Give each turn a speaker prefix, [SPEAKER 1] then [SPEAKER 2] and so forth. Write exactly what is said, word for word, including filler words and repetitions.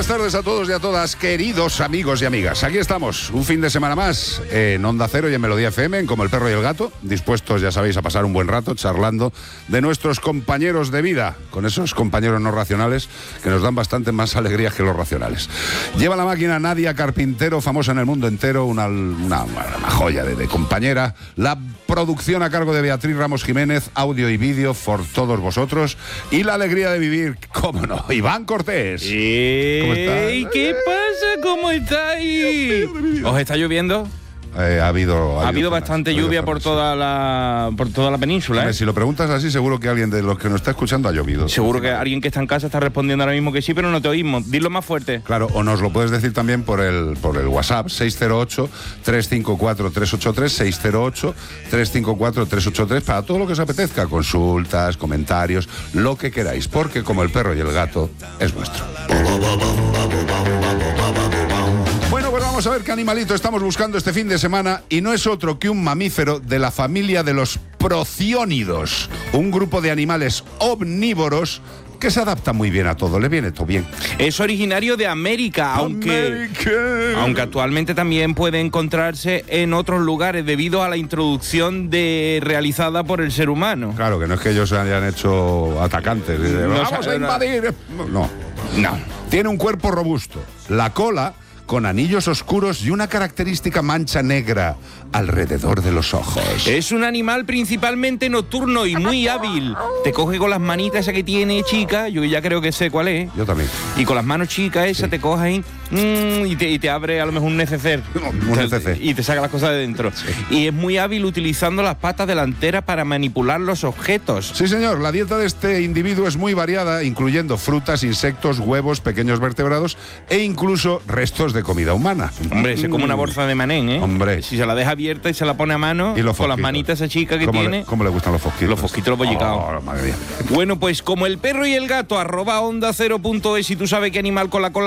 [SPEAKER 1] tardes a todos y a todas, queridos amigos y amigas. Aquí estamos, un fin de semana más en Onda Cero y en Melodía F M, en Como el Perro y el Gato, dispuestos, ya sabéis, a pasar un buen rato charlando de nuestros compañeros de vida, con esos compañeros no racionales que nos dan bastante más alegría que los racionales. Lleva la máquina Nadia Carpintero, famosa en el mundo entero, una, una, una joya de, de compañera. La producción a cargo de Beatriz Ramos Jiménez, audio y vídeo por todos vosotros. Y la alegría de vivir, cómo no, Iván Cortés.
[SPEAKER 2] ¿Qué?
[SPEAKER 1] ¿Cómo estás?
[SPEAKER 2] ¿Y qué pasa? ¿Cómo estáis? ¿Os está lloviendo?
[SPEAKER 1] Eh, ha habido,
[SPEAKER 2] ha, ha habido bastante
[SPEAKER 1] zonas,
[SPEAKER 2] lluvia
[SPEAKER 1] ha habido
[SPEAKER 2] por toda la por toda la península, ¿eh?
[SPEAKER 1] Si lo preguntas así, seguro que alguien de los que nos está escuchando ha llovido.
[SPEAKER 2] Seguro que alguien que está en casa está respondiendo ahora mismo que sí, pero no te oímos. Dilo más fuerte.
[SPEAKER 1] Claro, o nos lo puedes decir también por el por el WhatsApp, seis cero ocho, tres cinco cuatro, tres ocho tres, seis cero ocho, tres cinco cuatro, tres ocho tres, para todo lo que os apetezca, consultas, comentarios, lo que queráis, porque como el perro y el gato es nuestro. Bueno, pues vamos a ver qué animalito estamos buscando este fin de semana, y no es otro que un mamífero de la familia de los prociónidos, un grupo de animales omnívoros que se adapta muy bien a todo, le viene todo bien.
[SPEAKER 2] Es originario de América, aunque, aunque actualmente también puede encontrarse en otros lugares debido a la introducción de, realizada por el ser humano.
[SPEAKER 1] Claro, que no es que ellos se hayan hecho atacantes, dice,
[SPEAKER 2] no,
[SPEAKER 1] vamos a invadir. No, no. Tiene un cuerpo robusto, la cola con anillos oscuros y una característica mancha negra alrededor de los ojos.
[SPEAKER 2] Es un animal principalmente nocturno y muy hábil. Te coge con las manitas esa que tiene chica, yo ya creo que sé cuál es.
[SPEAKER 1] Yo también.
[SPEAKER 2] Y con las manos chicas esa sí. Te coge ahí mmm, y, te, y te abre a lo mejor un neceser.
[SPEAKER 1] Un neceser.
[SPEAKER 2] Y te saca las cosas de dentro. Sí. Y es muy hábil utilizando las patas delanteras para manipular los objetos.
[SPEAKER 1] Sí, señor. La dieta de este individuo es muy variada, incluyendo frutas, insectos, huevos, pequeños vertebrados e incluso restos de comida humana.
[SPEAKER 2] Hombre, es como una bolsa de manén, ¿eh?
[SPEAKER 1] Hombre.
[SPEAKER 2] Si se la deja abierta y se la pone a mano,
[SPEAKER 1] y los
[SPEAKER 2] con las manitas esa chica que
[SPEAKER 1] ¿Cómo
[SPEAKER 2] tiene.
[SPEAKER 1] Le, ¿Cómo le gustan los fosquitos?
[SPEAKER 2] Los fosquitos, los bollicaos.
[SPEAKER 1] Oh, madre mía.
[SPEAKER 2] Bueno, pues como el perro y el gato, arroba onda cero punto es, si tú sabes qué animal con la cola